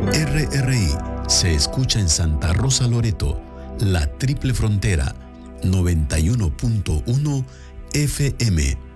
RRI se escucha en Santa Rosa Loreto, la Triple Frontera, 91.1 FM.